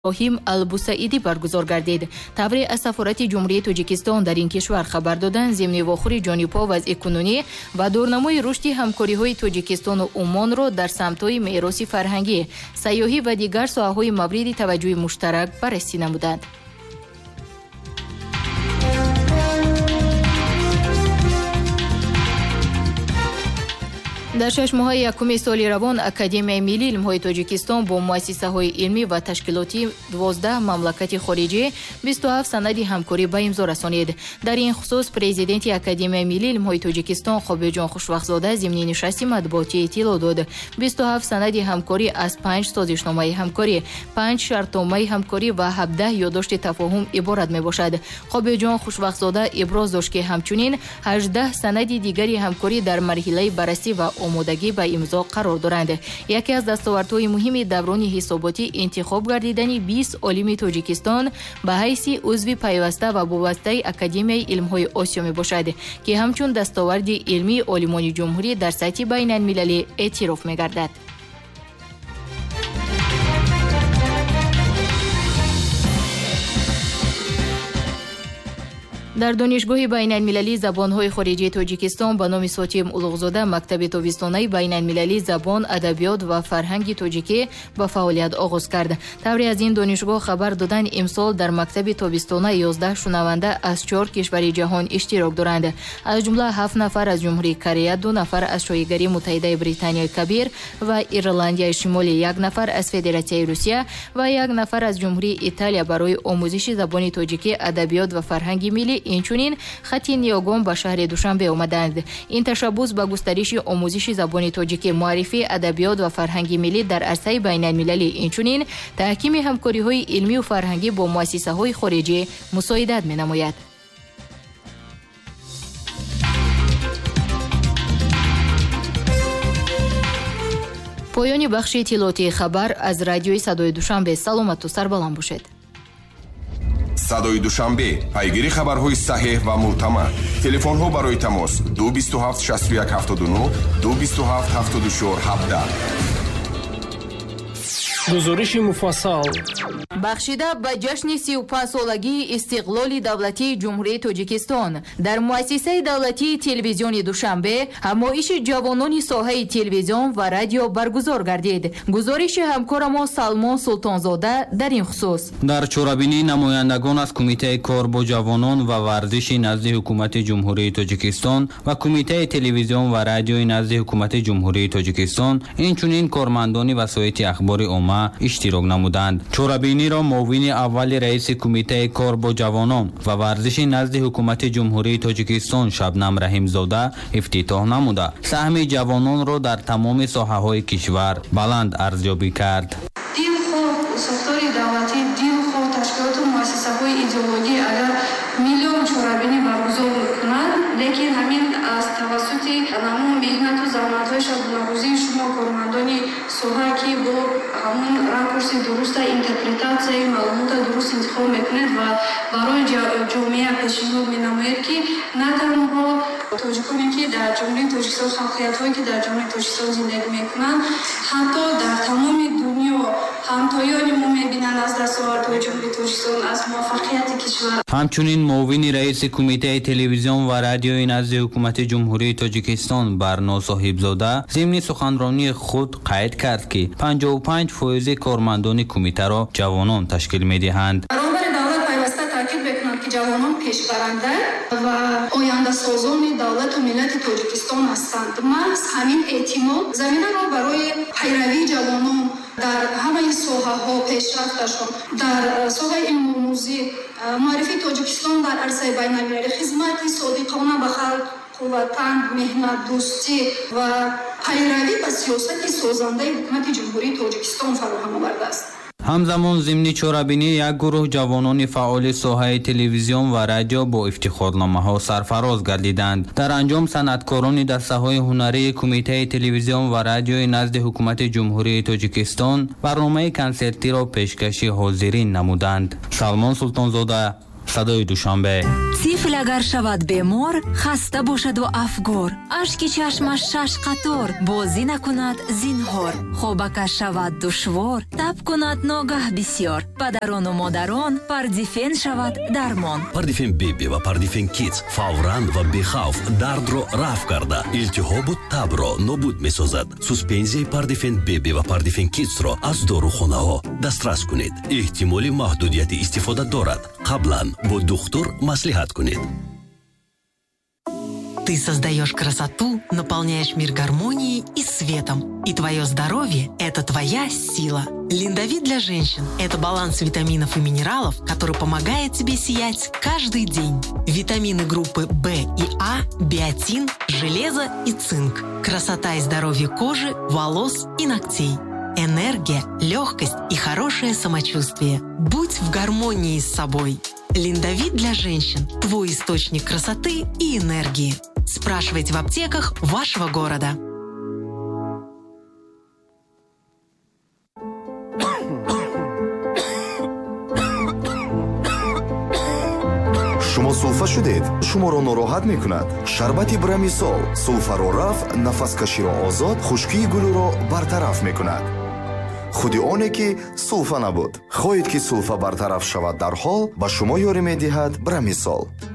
ابراهیم البوسعیدی برگزار گردید. تبری از سفارت جمهوری تاجیکستان در این کشور خبر دادند ضمن واخور جانبها وضع کنونی و دورنمای رشد همکاری‌های تاجیکستان و عمان را در سمت‌های میراث فرهنگی، سیاحی و دیگر ساحه‌های مورد توجه مشترک بررسی نمودند. در 6 ماه یکم سال روان اکادمیای ملی علم‌های تاجیکستان با مؤسسه‌های علمی و تشکیلاتی 12 مملکت خارجی 27 سند همکاری به امضا رسانید. در این خصوص پرزیدنت اکادمیای ملی علم‌های تاجیکستان خوابجان خوشوقت‌زاده ضمن نشست مطبوعاتی اطلاع داد. 27 سند همکاری از 5 سازشنامه همکاری، 5 شرطنامه همکاری و 17 یادداشت تفاهم عبارت میباشد. خوابجان خوشوقت‌زاده ابراز داشت که همچنین 18 سند دیگری همکاری در مرحله بررسی و آمادگی به امضا قرار دارند. یکی از دستاوردهای مهم دوران حساباتی انتخاب گردیدن 20 عالم تاجیکستان به حیث عضو پیوسته و وابسته اکادمیای علم‌های آسیا می باشد که همچون دستاورد علمی عالمان جمهوری در سطح بین المللی اعتراف می گردد. در دانشگاه بین المللی زبان‌های خارجی تاجیکستان به نام ساتیم اولوغزاده مکتب تابستانه بین المللی زبان، ادبیات و فرهنگ تاجیکی به فعالیت آغاز کرد. تبری از این دانشگاه خبر دادن امسال در مکتب تابستانه 11 شنونده از 4 کشور جهان اشتراک دارند. از جمله 7 نفر از جمهوری کره، 2 نفر از شایگری متحده بریتانیای کبیر و ایرلندی شمالی، 1 نفر از فدراسیون روسیه و 1 نفر از جمهوری ایتالیا برای آموزش زبان تاجیکی، ادبیات و فرهنگ ملی. اینچنین خطی نیاگان به شهر دوشنبه آمدند. این تشبث به گسترش آموزش زبان تاجیکی، معرفی ادبیات و فرهنگ ملی در عرصه بین المللی، اینچنین تحکیم همکاری‌های علمی و فرهنگی با مؤسسه‌های خارجی مساعدت می‌نماید. پایان بخش اطلاعاتی خبر از رادیوی صدای دوشنبه. سلامت و سربلند باشید. صدای دوشنبه، پیگیری خبرهای صحیح و معتبر. تلفن‌ها برای تماس 227 61 79 227 74 17. گزارش مفصل. بخشیده به جشن 35 سالگی استقلال دولتی جمهوری تاجیکستان در مؤسسه دولتی تلویزیون دوشنبه همایش جوانان ساحه تلویزیون و رادیو برگزار گردید. گزارش همکار ما سلمان سلطانزاده در این خصوص. در چورابینی نمایندگان از کمیته کار با جوانان و ورزش نزد حکومت جمهوری تاجیکستان و کمیته تلویزیون و رادیو نزد حکومت جمهوری تاجیکستان اینچنین کارمندان وسایط اخبار عامه اشتراک نمودند. چورابینی را معاون اول رئیس کمیته کار با جوانان و ورزش نزد حکومت جمهوری تاجیکستان شبنم رحیمزاده افتتاح نموده سهم جوانان را در تمام ساحه‌های کشور بلند ارزیابی کرد. ساختار دولتی دین خود تشکیلات و مؤسسه‌های ایدئولوژی اگر میلیون چورابینی برگزار کنند، لیکن همین از توسط نمو مهنت و زحمت‌های شبانه‌روزی شما کارمندان ساحه که با همون رکورس درست اینترپرتاسیون معلومات درست انتخاب میکنید و برای جامعه پیشنهاد مینماید که نه تنها تاجیکانی که در جمهوری تاجیکستان، خلقیت‌هایی که در جمهوری تاجیکستان زندگی میکنند، حتی در تمام دنیا همتایان ما میبینند از دستاوردهای جمهوری تاجیکستان، از موفقیت کشور. همچنین معاون رئیس کمیته تلویزیون و رادیو نزد حکومت جمهوری تاجیکستان برنا صاحبزاده ضمن سخنرانی خود قید کرد که 55% کارمندان کمیته را جوانان تشکیل میدهند. جوانان پیشبرنده و آینده سازان دولت و ملت تاجیکستان هستند. محض همین اعتماد زمینه را برای پیروی جوانان در همه ساحه‌ها پیشرفتشان در ساحه علم‌آموزی، معرفی تاجیکستان در عرصه بین‌المللی، خدمت صادقانه به خلق، وطن، مهنت دوستی و پیروی به سیاست سازنده حکومت جمهوری تاجیکستان فراهم آورده است. همزمان ضمن چورابینی یک گروه جوانان فعال ساحه تلویزیون و رادیو با افتخارنامه‌ها سرفراز گردیدند. در انجام صنعتکاران دسته‌های هنری کمیته تلویزیون و رادیو نزد حکومت جمهوری تاجیکستان برنامه کنسرتی را پیشکش حاضرین نمودند. سلمان سلطانزاده، садои душанбе. طفل اگر شود بیمار خسته باشد و افگار اشک چشمش شش قطار بازی نکند زینهار خوابکش شود دشوار تب کند ناگه بسیار پدران و مادران پاردیفن شود درمان پاردیفن بیبی و پاردیفن کیدز فوراً و بیخوف درد رو رفع کرده التهاب و تب را نابود می‌سازد. سوسپنزیای پاردیفن بیبی و پاردیفن کیدز را از داروخانه‌ها دسترس کنید. احتمال محدودیت استفاده دارد. قبلاً با دکتر مصلحت کنید. Ты создаешь красоту, наполняешь мир гармонией и светом. И твое здоровье – это твоя сила. Линдавит для женщин – это баланс витаминов и минералов, который помогает тебе сиять каждый день. Витамины группы В и А, биотин, железо и цинк. Красота и здоровье кожи, волос и ногтей. Энергия, легкость и хорошее самочувствие. Будь в гармонии с собой. Линдавит для женщин – твой источник красоты и энергии. Спрашивайте в аптеках вашего города. шумо сулфа шудед? шуморо нороҳат мекунад? шарбати брамисол сулфаро раф, нафаскаширо озод, хушкии гулӯро бартараф мекунад. худи оне ки сулфа набуд. хоҳед ки сулфа бартараф шавад дар ҳол ба шумо ёрӣ медиҳад брамисол.